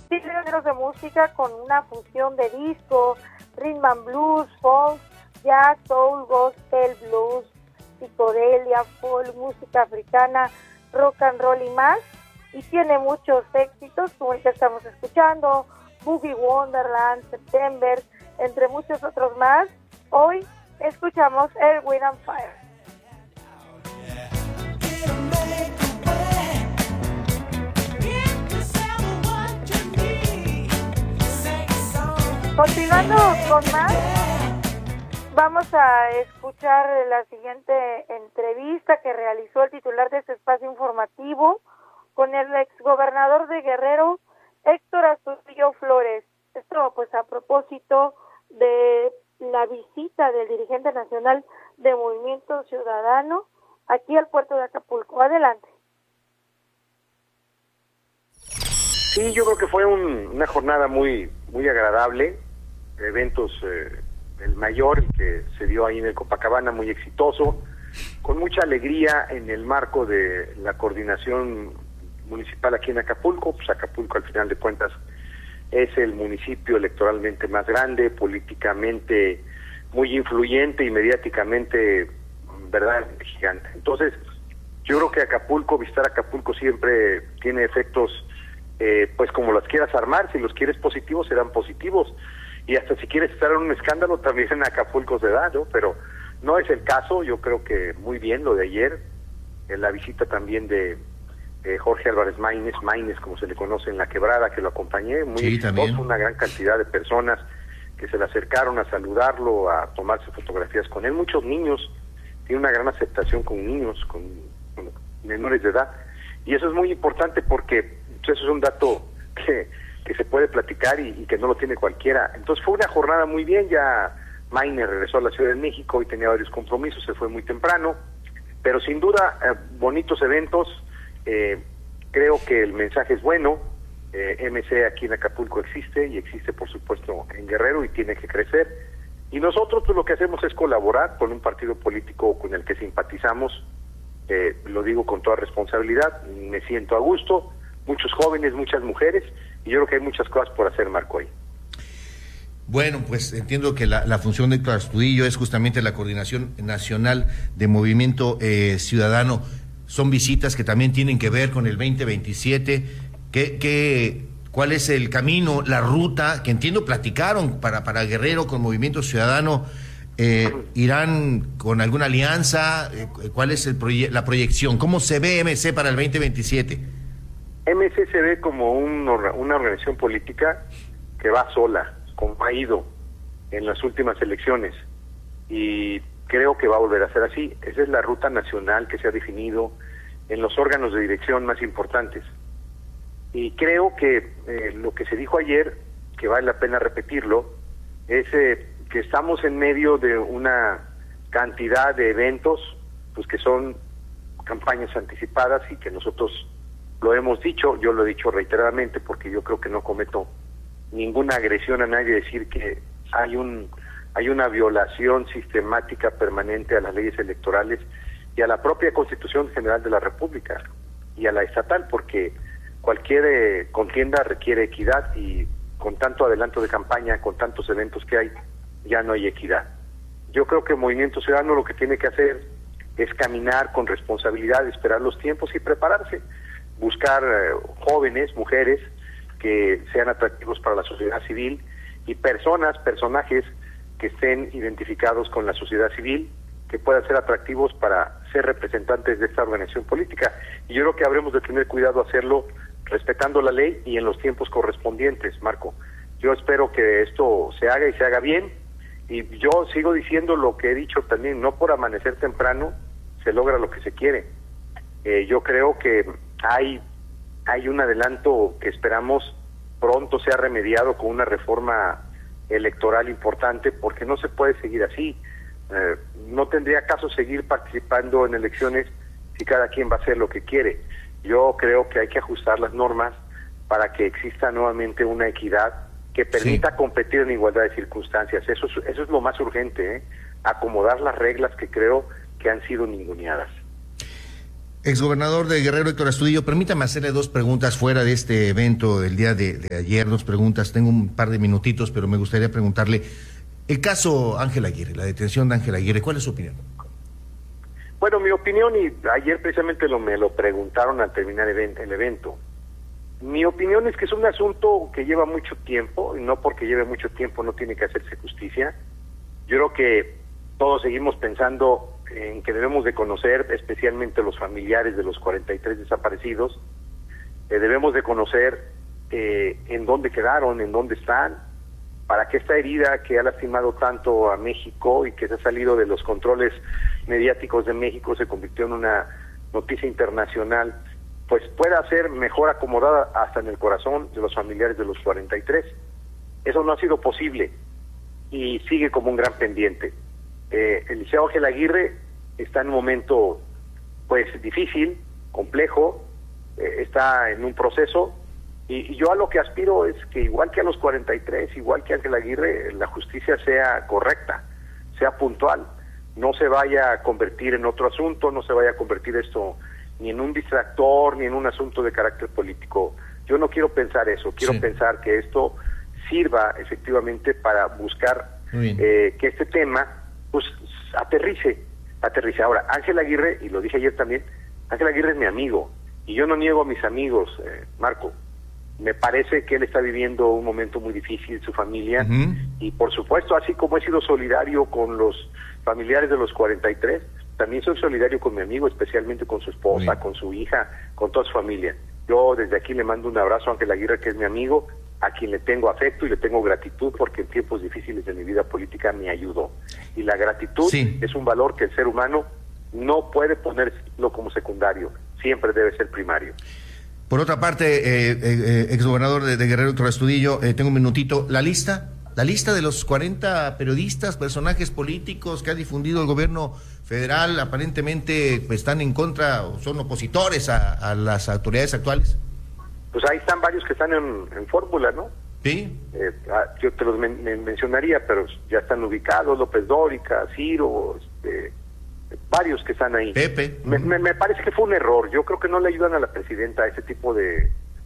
géneros de música con una fusión de disco, rhythm and blues, folk, jazz, soul, gospel, blues, psicodelia, folk, música africana, rock and roll y más. Y tiene muchos éxitos, como el que estamos escuchando, Boogie Wonderland, September, entre muchos otros más. Hoy escuchamos Earth, Wind and Fire. Continuando con más, vamos a escuchar la siguiente entrevista que realizó el titular de este espacio informativo con el exgobernador de Guerrero, Héctor Astudillo Flores. Esto pues a propósito de la visita del dirigente nacional de Movimiento Ciudadano aquí al puerto de Acapulco. Adelante. Sí, yo creo que fue una jornada muy agradable, eventos, el mayor, el que se dio ahí en el Copacabana, muy exitoso, con mucha alegría en el marco de la coordinación municipal aquí en Acapulco. Pues Acapulco al final de cuentas es el municipio electoralmente más grande, políticamente muy influyente y mediáticamente verdaderamente gigante. Entonces, yo creo que visitar Acapulco siempre tiene efectos, pues como los quieras armar. Si los quieres positivos, serán positivos, y hasta si quieres estar en un escándalo, también en Acapulco se da, ¿no? Pero no es el caso. Yo creo que muy bien lo de ayer, la visita también de Jorge Álvarez Maínez, como se le conoce en La Quebrada, que lo acompañé, muy exitoso, una gran cantidad de personas que se le acercaron a saludarlo, a tomarse fotografías con él, muchos niños, tiene una gran aceptación con niños, con menores de edad, y eso es muy importante porque pues, eso es un dato que se puede platicar y que no lo tiene cualquiera. Entonces fue una jornada muy bien. Ya Maínez regresó a la Ciudad de México y tenía varios compromisos, se fue muy temprano, pero sin duda bonitos eventos. Creo que el mensaje es bueno. MC aquí en Acapulco existe, y existe por supuesto en Guerrero, y tiene que crecer, y nosotros pues lo que hacemos es colaborar con un partido político con el que simpatizamos. Lo digo con toda responsabilidad, me siento a gusto, muchos jóvenes, muchas mujeres, y yo creo que hay muchas cosas por hacer, Marco, ahí. Bueno, pues entiendo que la función de Héctor Astudillo es justamente la coordinación nacional de Movimiento Ciudadano. Son visitas que también tienen que ver con el 2027. ¿Cuál es el camino, la ruta? Que entiendo platicaron para Guerrero con Movimiento Ciudadano. ¿Irán con alguna alianza? ¿Cuál es la proyección? ¿Cómo se ve MC para el 2027? MC se ve como una organización política que va sola, como ha ido en las últimas elecciones, y creo que va a volver a ser así. Esa es la ruta nacional que se ha definido en los órganos de dirección más importantes, y creo que lo que se dijo ayer, que vale la pena repetirlo, es que estamos en medio de una cantidad de eventos pues que son campañas anticipadas, y que nosotros lo hemos dicho, yo lo he dicho reiteradamente, porque yo creo que no cometo ninguna agresión a nadie decir que hay una violación sistemática permanente a las leyes electorales y a la propia Constitución General de la República y a la estatal, porque cualquier contienda requiere equidad, y con tanto adelanto de campaña, con tantos eventos que hay, ya no hay equidad. Yo creo que el Movimiento Ciudadano lo que tiene que hacer es caminar con responsabilidad, esperar los tiempos y prepararse, buscar jóvenes, mujeres que sean atractivos para la sociedad civil, y personajes que estén identificados con la sociedad civil, que puedan ser atractivos para ser representantes de esta organización política. Y yo creo que habremos de tener cuidado hacerlo respetando la ley y en los tiempos correspondientes, Marco. Yo espero que esto se haga y se haga bien, y yo sigo diciendo lo que he dicho también: no por amanecer temprano se logra lo que se quiere. Yo creo que hay un adelanto que esperamos pronto sea remediado con una reforma electoral importante, porque no se puede seguir así. No tendría caso seguir participando en elecciones si cada quien va a hacer lo que quiere. Yo creo que hay que ajustar las normas para que exista nuevamente una equidad que permita competir en igualdad de circunstancias. Eso es lo más urgente, acomodar las reglas que creo que han sido ninguneadas. Exgobernador de Guerrero, Héctor Astudillo, permítame hacerle dos preguntas fuera de este evento del día de ayer, dos preguntas. Tengo un par de minutitos, pero me gustaría preguntarle, el caso Ángel Aguirre, la detención de Ángel Aguirre, ¿cuál es su opinión? Bueno, mi opinión, y ayer precisamente me lo preguntaron al terminar el evento, mi opinión es que es un asunto que lleva mucho tiempo, y no porque lleve mucho tiempo no tiene que hacerse justicia. Yo creo que todos seguimos pensando en que debemos de conocer, especialmente los familiares de los 43 desaparecidos, debemos de conocer en dónde quedaron, en dónde están, para que esta herida que ha lastimado tanto a México y que se ha salido de los controles mediáticos de México, se convirtió en una noticia internacional, pues pueda ser mejor acomodada hasta en el corazón de los familiares de los 43. Eso no ha sido posible y sigue como un gran pendiente. El licenciado Ángel Aguirre está en un momento pues difícil, complejo, está en un proceso, y yo a lo que aspiro es que igual que a los 43, igual que Ángel Aguirre, la justicia sea correcta, sea puntual, no se vaya a convertir en otro asunto, no se vaya a convertir esto ni en un distractor, ni en un asunto de carácter político. Yo no quiero pensar eso, quiero pensar que esto sirva efectivamente para buscar que este tema pues aterrice. Ahora, Ángel Aguirre, y lo dije ayer también, Ángel Aguirre es mi amigo, y yo no niego a mis amigos, Marco. Me parece que él está viviendo un momento muy difícil, su familia, y por supuesto, así como he sido solidario con los familiares de los 43, también soy solidario con mi amigo, especialmente con su esposa, con su hija, con toda su familia. Yo desde aquí le mando un abrazo a Ángel Aguirre, que es mi amigo, a quien le tengo afecto y le tengo gratitud, porque en tiempos difíciles de mi vida política me ayudó. Y la gratitud es un valor que el ser humano no puede ponerlo como secundario, siempre debe ser primario. Por otra parte, exgobernador de Guerrero, Héctor Astudillo, tengo un minutito, la lista de los 40 periodistas, personajes políticos que ha difundido el gobierno federal, aparentemente pues, están en contra o son opositores a las autoridades actuales. Pues ahí están varios que están en fórmula, ¿no? Sí. Yo te los mencionaría, pero ya están ubicados: López Dóriga, Ciro, varios que están ahí. Pepe. Me parece que fue un error. Yo creo que no le ayudan a la presidenta a ese tipo de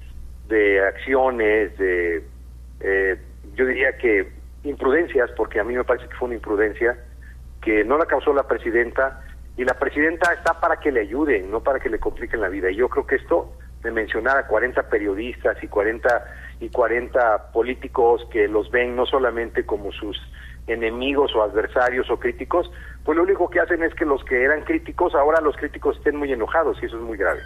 acciones, yo diría que imprudencias, porque a mí me parece que fue una imprudencia que no la causó la presidenta, y la presidenta está para que le ayuden, no para que le compliquen la vida. Y yo creo que esto de mencionar a 40 periodistas y 40 políticos que los ven no solamente como sus enemigos o adversarios o críticos, pues lo único que hacen es que los que eran críticos, ahora los críticos estén muy enojados, y eso es muy grave.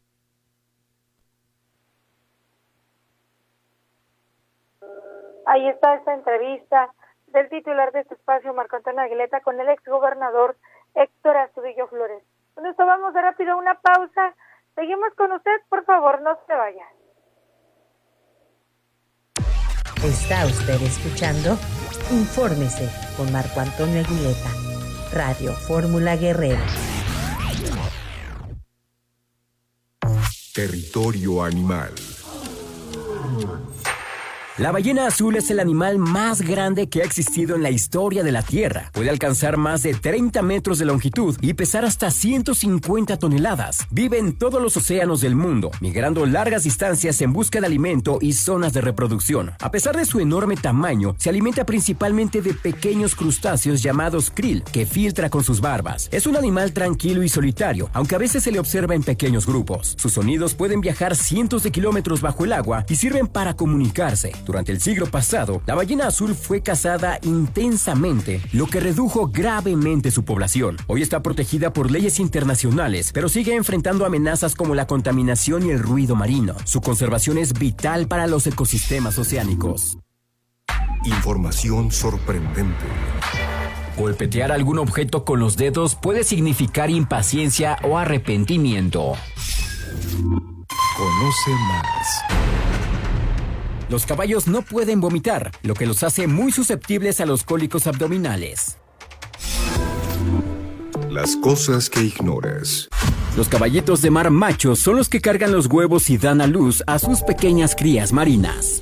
Ahí está esta entrevista del titular de este espacio, Marco Antonio Aguileta, con el exgobernador Héctor Astudillo Flores. Con esto vamos de rápido a una pausa. Seguimos con usted, por favor, no se vaya. Está usted escuchando Infórmese con Marco Antonio Aguileta, Radio Fórmula Guerrero. Territorio animal. La ballena azul es el animal más grande que ha existido en la historia de la Tierra. Puede alcanzar más de 30 metros de longitud y pesar hasta 150 toneladas. Vive en todos los océanos del mundo, migrando largas distancias en busca de alimento y zonas de reproducción. A pesar de su enorme tamaño, se alimenta principalmente de pequeños crustáceos llamados krill, que filtra con sus barbas. Es un animal tranquilo y solitario, aunque a veces se le observa en pequeños grupos. Sus sonidos pueden viajar cientos de kilómetros bajo el agua y sirven para comunicarse. Durante el siglo pasado, la ballena azul fue cazada intensamente, lo que redujo gravemente su población. Hoy está protegida por leyes internacionales, pero sigue enfrentando amenazas como la contaminación y el ruido marino. Su conservación es vital para los ecosistemas oceánicos. Información sorprendente. Golpetear algún objeto con los dedos puede significar impaciencia o arrepentimiento. Conoce más. Los caballos no pueden vomitar, lo que los hace muy susceptibles a los cólicos abdominales. Las cosas que ignoras. Los caballitos de mar machos son los que cargan los huevos y dan a luz a sus pequeñas crías marinas.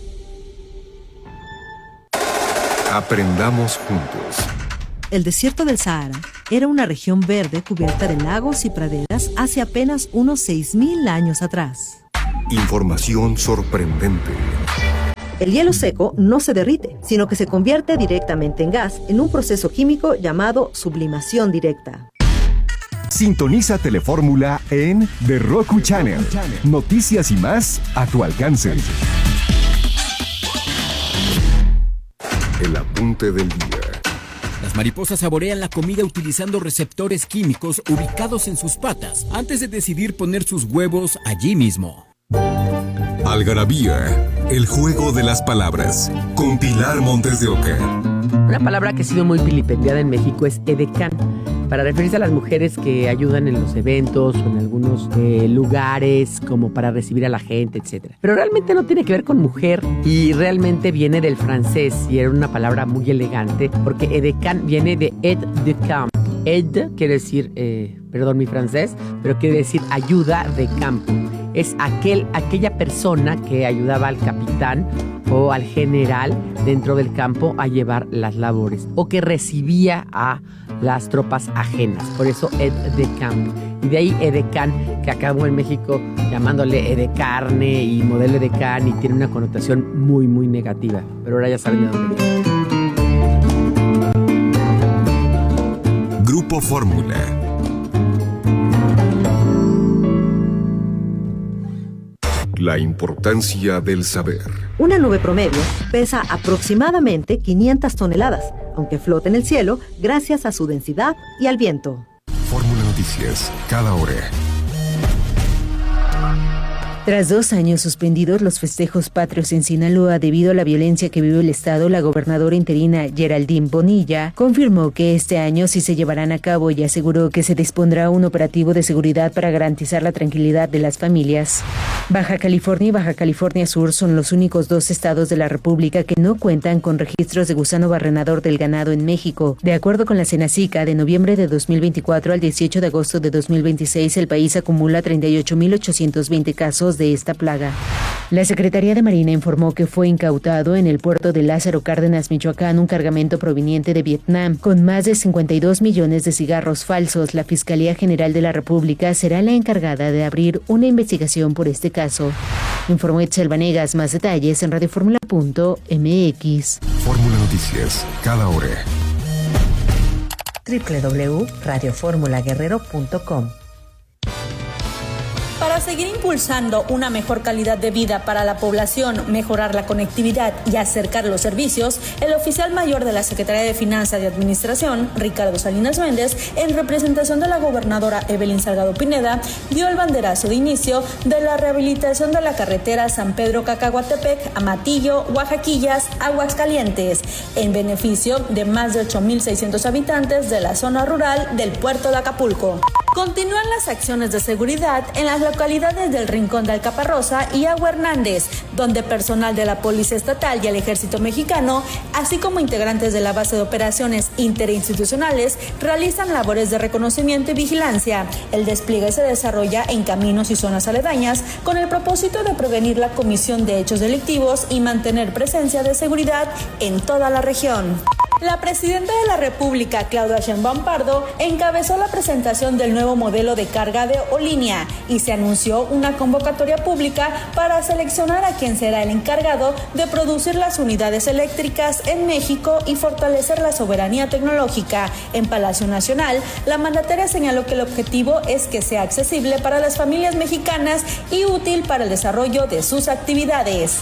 Aprendamos juntos. El desierto del Sahara era una región verde cubierta de lagos y praderas hace apenas unos 6,000 años atrás. Información sorprendente. El hielo seco no se derrite, sino que se convierte directamente en gas en un proceso químico llamado sublimación directa. Sintoniza Telefórmula en The Roku Channel. Noticias y más a tu alcance. El apunte del día. Las mariposas saborean la comida utilizando receptores químicos ubicados en sus patas antes de decidir poner sus huevos allí mismo. Algarabía, el juego de las palabras, con Pilar Montes de Oca. Una palabra que ha sido muy vilipendiada en México es edecán, para referirse a las mujeres que ayudan en los eventos o en algunos lugares como para recibir a la gente, etc. Pero realmente no tiene que ver con mujer y realmente viene del francés y era una palabra muy elegante porque edecán viene de aide de camp. Aide quiere decir, perdón mi francés, pero quiere decir ayuda de campo. Es aquella persona que ayudaba al capitán o al general dentro del campo a llevar las labores o que recibía a las tropas ajenas, por eso aide de camp. Y de ahí edecán, que acabó en México llamándole edecarne y modelo edecán y tiene una connotación muy muy negativa, pero ahora ya saben de dónde viene. Grupo Fórmula. La importancia del saber. Una nube promedio pesa aproximadamente 500 toneladas, aunque flota en el cielo gracias a su densidad y al viento. Fórmula Noticias, cada hora. Tras 2 años suspendidos los festejos patrios en Sinaloa debido a la violencia que vive el estado, la gobernadora interina Geraldine Bonilla confirmó que este año sí se llevarán a cabo y aseguró que se dispondrá un operativo de seguridad para garantizar la tranquilidad de las familias. Baja California y Baja California Sur son los únicos 2 estados de la República que no cuentan con registros de gusano barrenador del ganado en México. De acuerdo con la Senacica, de noviembre de 2024 al 18 de agosto de 2026, el país acumula 38,820 casos de esta plaga. La Secretaría de Marina informó que fue incautado en el puerto de Lázaro Cárdenas, Michoacán, un cargamento proveniente de Vietnam con más de 52 millones de cigarros falsos. La Fiscalía General de la República será la encargada de abrir una investigación por este caso. Informó Itzel Vanegas. Más detalles en radioformula.mx. Fórmula Noticias, cada hora. www.radioformulaguerrero.com. Para seguir impulsando una mejor calidad de vida para la población, mejorar la conectividad y acercar los servicios, el oficial mayor de la Secretaría de Finanzas y Administración, Ricardo Salinas Méndez, en representación de la gobernadora Evelyn Salgado Pineda, dio el banderazo de inicio de la rehabilitación de la carretera San Pedro-Cacahuatepec, Amatillo, Oaxaquillas, Aguascalientes, en beneficio de más de 8,600 habitantes de la zona rural del puerto de Acapulco. Continúan las acciones de seguridad en las localidades del Rincón de Alcaparrosa y Agua Hernández, donde personal de la Policía Estatal y el Ejército Mexicano, así como integrantes de la Base de Operaciones Interinstitucionales, realizan labores de reconocimiento y vigilancia. El despliegue se desarrolla en caminos y zonas aledañas con el propósito de prevenir la comisión de hechos delictivos y mantener presencia de seguridad en toda la región. La presidenta de la República, Claudia Sheinbaum Pardo, encabezó la presentación del nuevo modelo de carga de Olínea y se anunció una convocatoria pública para seleccionar a quien será el encargado de producir las unidades eléctricas en México y fortalecer la soberanía tecnológica. En Palacio Nacional, la mandataria señaló que el objetivo es que sea accesible para las familias mexicanas y útil para el desarrollo de sus actividades.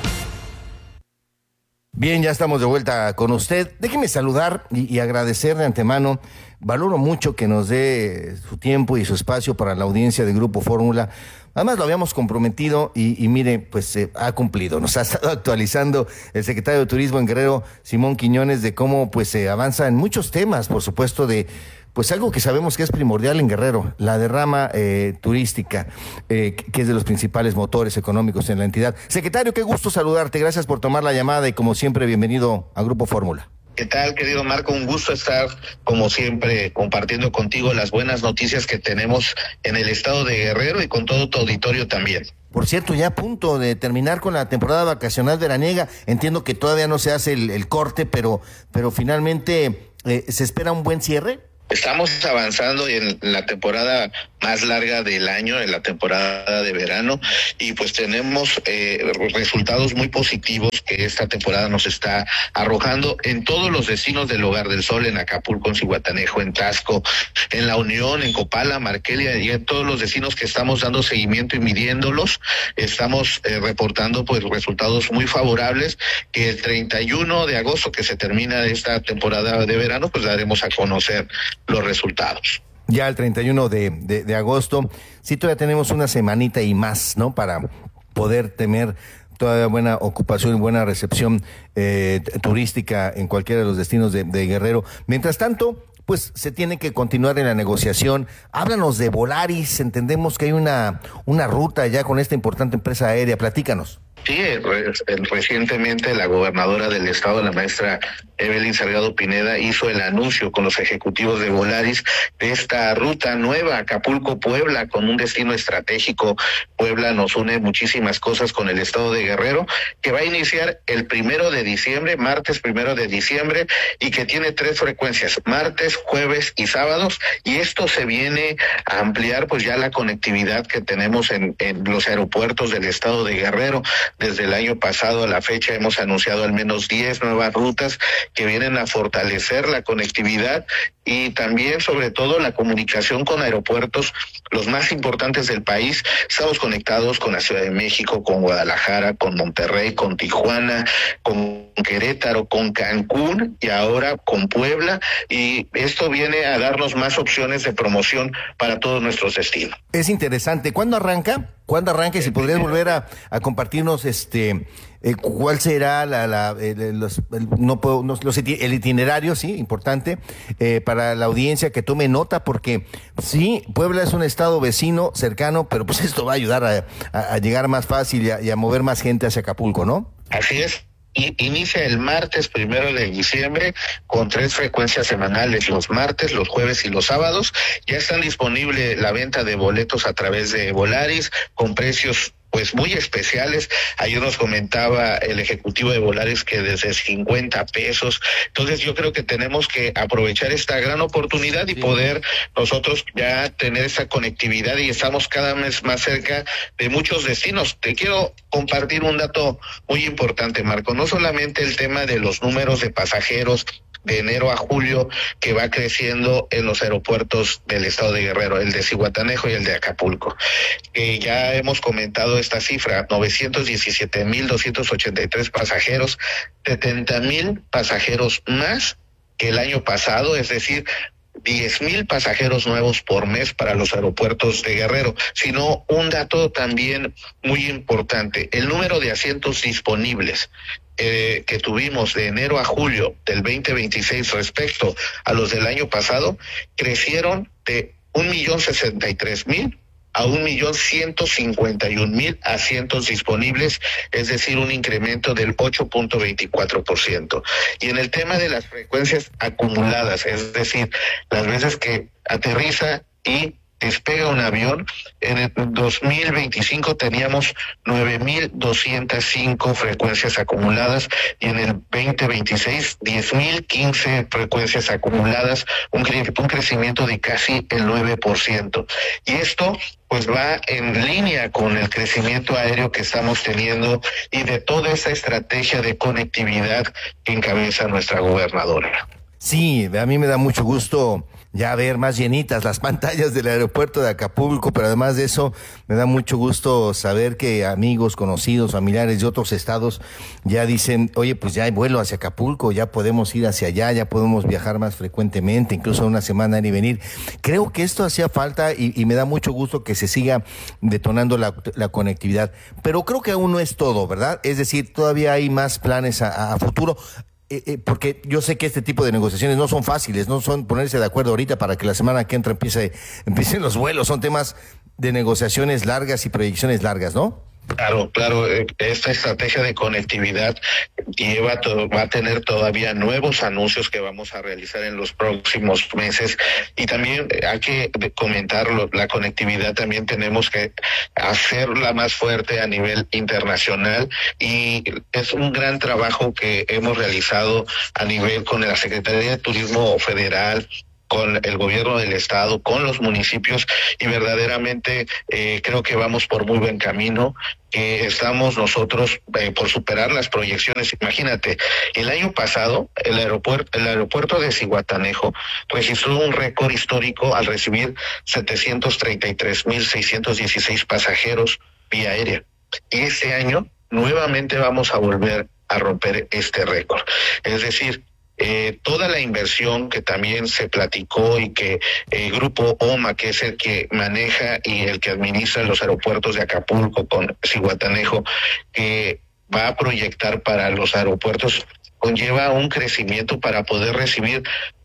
Bien, ya estamos de vuelta con usted. Déjeme saludar y agradecer de antemano. Valoro mucho que nos dé su tiempo y su espacio para la audiencia de Grupo Fórmula. Además lo habíamos comprometido y mire, pues ha cumplido. Nos ha estado actualizando el secretario de Turismo en Guerrero, Simón Quiñones, de cómo pues se avanza en muchos temas, por supuesto, de pues algo que sabemos que es primordial en Guerrero, la derrama turística, que es de los principales motores económicos en la entidad. Secretario, qué gusto saludarte, gracias por tomar la llamada y como siempre, bienvenido a Grupo Fórmula. ¿Qué tal, querido Marco? Un gusto estar, como siempre, compartiendo contigo las buenas noticias que tenemos en el estado de Guerrero y con todo tu auditorio también. Por cierto, ya a punto de terminar con la temporada vacacional veraniega. Entiendo que todavía no se hace el corte, pero finalmente, ¿se espera un buen cierre? Estamos avanzando en la temporada más larga del año, en la temporada de verano, y pues tenemos resultados muy positivos que esta temporada nos está arrojando en todos los destinos del Hogar del Sol, en Acapulco, en Zihuatanejo, en Taxco, en La Unión, en Copala, Marquelia, y en todos los destinos que estamos dando seguimiento y midiéndolos, estamos reportando pues resultados muy favorables, que el 31 de agosto, que se termina esta temporada de verano, pues daremos a conocer los resultados. Ya el 31 de agosto, sí, todavía tenemos una semanita y más, ¿no? Para poder tener toda buena ocupación y buena recepción turística en cualquiera de los destinos de Guerrero. Mientras tanto, pues se tiene que continuar en la negociación. Háblanos de Volaris, entendemos que hay una ruta ya con esta importante empresa aérea, platícanos. Sí, recientemente la gobernadora del estado, la maestra Evelyn Salgado Pineda, hizo el anuncio con los ejecutivos de Volaris de esta ruta nueva, Acapulco-Puebla, con un destino estratégico. Puebla nos une muchísimas cosas con el estado de Guerrero, que va a iniciar el 1 de diciembre, martes 1 de diciembre, y que tiene 3 frecuencias, martes, jueves y sábados, y esto se viene a ampliar pues ya la conectividad que tenemos en los aeropuertos del estado de Guerrero. Desde el año pasado a la fecha hemos anunciado al menos 10 nuevas rutas que vienen a fortalecer la conectividad y también, sobre todo, la comunicación con aeropuertos los más importantes del país. Estamos conectados con la Ciudad de México, con Guadalajara, con Monterrey, con Tijuana, con Querétaro, con Cancún y ahora con Puebla, y esto viene a darnos más opciones de promoción para todos nuestros destinos. Es interesante. ¿Cuándo arranca? Y si podrías volver a compartirnos cuál será el itinerario, sí, importante, para la audiencia que tome nota, porque sí, Puebla es un estado vecino, cercano, pero pues esto va a ayudar a llegar más fácil y a mover más gente hacia Acapulco, ¿no? Así es. Inicia el martes 1 de diciembre con 3 frecuencias semanales, los martes, los jueves y los sábados. Ya están disponible la venta de boletos a través de Volaris con precios pues muy especiales. Ayer nos comentaba el ejecutivo de Volaris que desde 50 pesos. Entonces yo creo que tenemos que aprovechar esta gran oportunidad y poder nosotros ya tener esa conectividad, y estamos cada vez más cerca de muchos destinos. Te quiero compartir un dato muy importante, Marco. No solamente el tema de los números de pasajeros de enero a julio, que va creciendo en los aeropuertos del estado de Guerrero, el de Zihuatanejo y el de Acapulco. Ya hemos comentado esta cifra, 917,283 pasajeros, 70,000 pasajeros más que el año pasado, es decir, 10,000 pasajeros nuevos por mes para los aeropuertos de Guerrero. Sino un dato también muy importante, el número de asientos disponibles que tuvimos de enero a julio del 2026 respecto a los del año pasado, crecieron de 1,063,000 a 1,151,000 asientos disponibles, es decir, un incremento del 8.24%. Y en el tema de las frecuencias acumuladas, es decir, las veces que aterriza y despega un avión, en el 2025 teníamos 9,205 frecuencias acumuladas, y en el 2026 10,015 frecuencias acumuladas, un crecimiento de casi el 9%. Y esto pues va en línea con el crecimiento aéreo que estamos teniendo y de toda esa estrategia de conectividad que encabeza nuestra gobernadora. Sí, a mí me da mucho gusto ya ver más llenitas las pantallas del aeropuerto de Acapulco, pero además de eso me da mucho gusto saber que amigos, conocidos, familiares de otros estados ya dicen, oye, pues ya hay vuelo hacia Acapulco, ya podemos ir hacia allá, ya podemos viajar más frecuentemente, incluso una semana ir y venir. Creo que esto hacía falta y me da mucho gusto que se siga detonando la conectividad, pero creo que aún no es todo, ¿verdad? Es decir, todavía hay más planes a futuro. Porque yo sé que este tipo de negociaciones no son fáciles, no son ponerse de acuerdo ahorita para que la semana que entra empiecen los vuelos, son temas de negociaciones largas y proyecciones largas, ¿no? Claro, esta estrategia de conectividad va a tener todavía nuevos anuncios que vamos a realizar en los próximos meses, y también hay que comentarlo, la conectividad también tenemos que hacerla más fuerte a nivel internacional, y es un gran trabajo que hemos realizado a nivel con la Secretaría de Turismo Federal, con el gobierno del estado, con los municipios, y verdaderamente creo que vamos por muy buen camino. Estamos nosotros por superar las proyecciones. Imagínate, el año pasado el aeropuerto de Zihuatanejo registró un récord histórico al recibir 733,616 pasajeros vía aérea. Y este año nuevamente vamos a volver a romper este récord. Es decir, toda la inversión que también se platicó y que el grupo OMA, que es el que maneja y el que administra los aeropuertos de Acapulco con Zihuatanejo, que va a proyectar para los aeropuertos, conlleva un crecimiento para poder recibir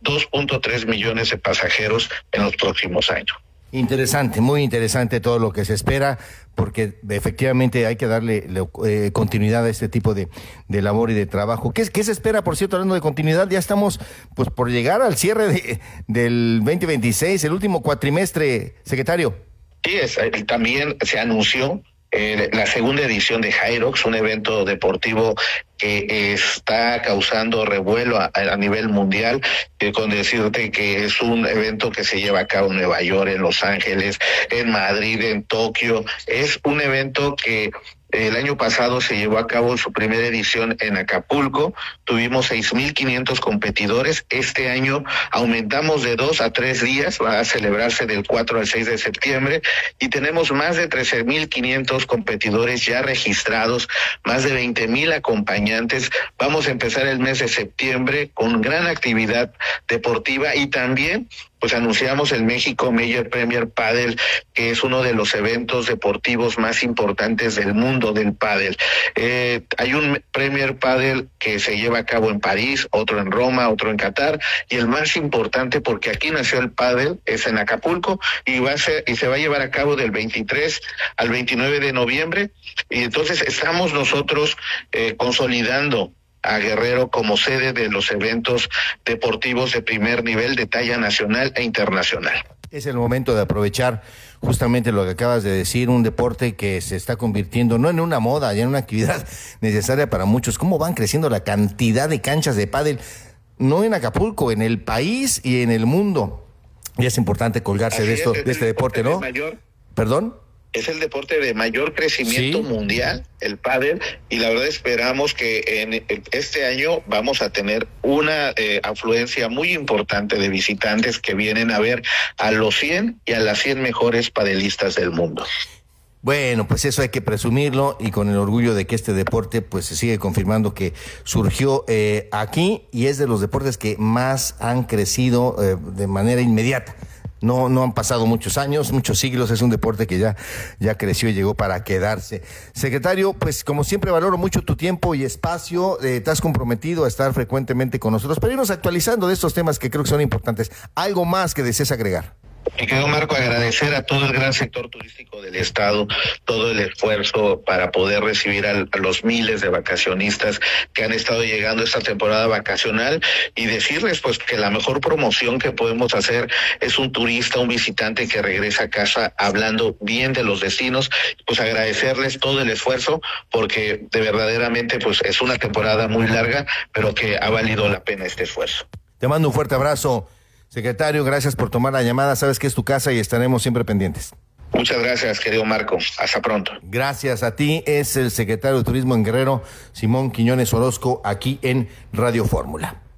2.3 millones de pasajeros en los próximos años. Interesante, muy interesante todo lo que se espera, porque efectivamente hay que darle continuidad a este tipo de labor y de trabajo. ¿Qué se espera, por cierto, hablando de continuidad? Ya estamos pues por llegar al cierre del 2026, el último cuatrimestre, secretario. Sí, también se anunció la segunda edición de Hyrox, un evento deportivo que está causando revuelo a nivel mundial, con decirte que es un evento que se lleva a cabo en Nueva York, en Los Ángeles, en Madrid, en Tokio. Es un evento que el año pasado se llevó a cabo su primera edición en Acapulco, tuvimos 6,500 competidores. Este año aumentamos de 2 a 3 días, va a celebrarse del 4 al 6 de septiembre, y tenemos más de 13,500 competidores ya registrados, más de 20,000 acompañantes. Vamos a empezar el mes de septiembre con gran actividad deportiva, y también pues anunciamos el México Major Premier Padel, que es uno de los eventos deportivos más importantes del mundo del pádel. Hay un Premier Padel que se lleva a cabo en París, otro en Roma, otro en Qatar, y el más importante, porque aquí nació el pádel, es en Acapulco, y se va a llevar a cabo del 23 al 29 de noviembre, y entonces estamos nosotros consolidando a Guerrero como sede de los eventos deportivos de primer nivel de talla nacional e internacional. Es el momento de aprovechar justamente lo que acabas de decir, un deporte que se está convirtiendo no en una moda, ya en una actividad necesaria para muchos. ¿Cómo van creciendo la cantidad de canchas de pádel? No en Acapulco, en el país y en el mundo. Y es importante colgarse de este deporte, ¿no? ¿Perdón? Es el deporte de mayor crecimiento mundial, el pádel, y la verdad esperamos que en este año vamos a tener una afluencia muy importante de visitantes que vienen a ver a los 100 y a las 100 mejores padelistas del mundo. Bueno, pues eso hay que presumirlo, y con el orgullo de que este deporte pues se sigue confirmando que surgió aquí, y es de los deportes que más han crecido de manera inmediata. No han pasado muchos años, muchos siglos, es un deporte que ya creció y llegó para quedarse. Secretario, pues como siempre valoro mucho tu tiempo y espacio, te has comprometido a estar frecuentemente con nosotros para irnos actualizando de estos temas que creo que son importantes. ¿Algo más que desees agregar? Mi querido Marco, agradecer a todo el gran sector turístico del estado, todo el esfuerzo para poder recibir a los miles de vacacionistas que han estado llegando esta temporada vacacional, y decirles pues que la mejor promoción que podemos hacer es un turista, un visitante que regresa a casa hablando bien de los destinos. Pues agradecerles todo el esfuerzo, porque de verdaderamente pues es una temporada muy larga, pero que ha valido la pena este esfuerzo. Te mando un fuerte abrazo. Secretario, gracias por tomar la llamada. Sabes que es tu casa y estaremos siempre pendientes. Muchas gracias, querido Marco. Hasta pronto. Gracias a ti. Es el secretario de Turismo en Guerrero, Simón Quiñones Orozco, aquí en Radio Fórmula.